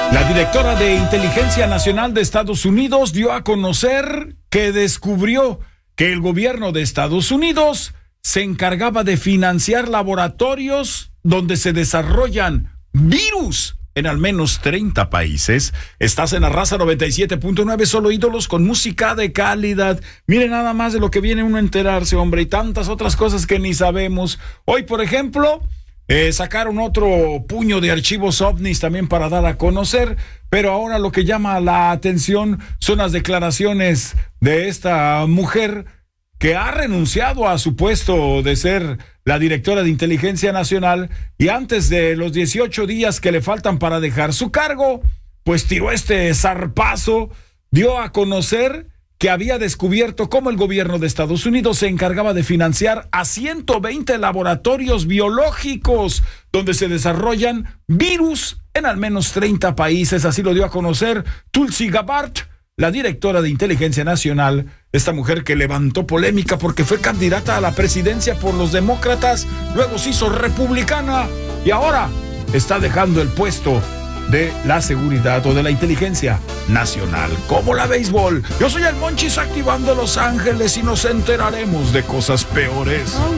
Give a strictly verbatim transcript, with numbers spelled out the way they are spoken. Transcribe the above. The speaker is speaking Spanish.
La directora de Inteligencia Nacional de Estados Unidos dio a conocer que descubrió que el gobierno de Estados Unidos se encargaba de financiar laboratorios donde se desarrollan virus en al menos treinta países. Estás en la Raza noventa y siete punto nueve, solo ídolos con música de calidad. Miren nada más de lo que viene uno a enterarse, hombre, y tantas otras cosas que ni sabemos. Hoy, por ejemplo, eh, sacaron otro puño de archivos ovnis también para dar a conocer, pero ahora lo que llama la atención son las declaraciones de esta mujer que ha renunciado a su puesto de ser la directora de Inteligencia Nacional, y antes de los dieciocho días que le faltan para dejar su cargo, pues tiró este zarpazo, dio a conocer que había descubierto cómo el gobierno de Estados Unidos se encargaba de financiar a ciento veinte laboratorios biológicos donde se desarrollan virus en al menos treinta países. Así lo dio a conocer Tulsi Gabbard, la directora de Inteligencia Nacional, esta mujer que levantó polémica porque fue candidata a la presidencia por los demócratas, luego se hizo republicana y ahora está dejando el puesto de la seguridad o de la inteligencia nacional. Como la béisbol. Yo soy el Monchis activando Los Ángeles y nos enteraremos de cosas peores.